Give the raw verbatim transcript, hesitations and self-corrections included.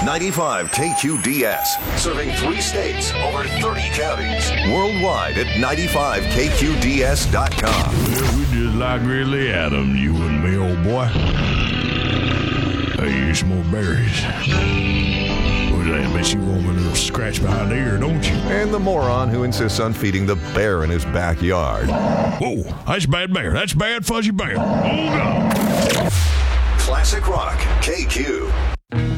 ninety-five K Q D S, serving three states, over thirty counties. Worldwide at ninety-five K Q D S dot com. Well, we just like Grizzly Adams, you and me, old boy. Hey, here's some more berries. What's that? Bet you want a little scratch behind the ear, don't you? And the moron who insists on feeding the bear in his backyard. Whoa, that's bad bear. That's bad fuzzy bear. Hold on. Classic Rock K Q.